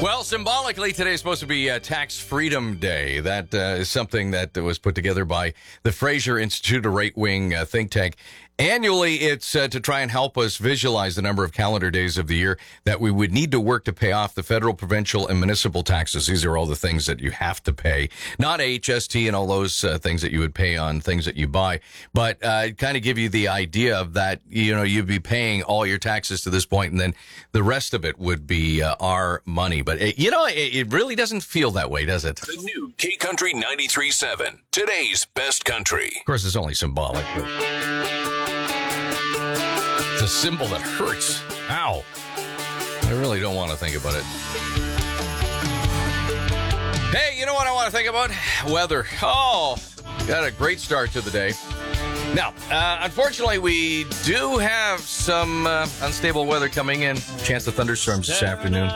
Well, symbolically, today is supposed to be Tax Freedom Day. That is something that was put together by the Fraser Institute, a right-wing think tank. Annually, it's to try and help us visualize the number of calendar days of the year that we would need to work to pay off the federal, provincial, and municipal taxes. These are all the things that you have to pay, not HST and all those things that you would pay on things that you buy, but kind of give you the idea of that, you'd be paying all your taxes to this point, and then the rest of it would be our money. But, it really doesn't feel that way, does it? The new K-Country 93.7, today's best country. Of course, it's only symbolic, but it's a symbol that hurts. Ow. I really don't want to think about it. Hey, you know what I want to think about? Weather. Oh, got a great start to the day. Now, unfortunately, we do have some unstable weather coming in. Chance of thunderstorms this afternoon.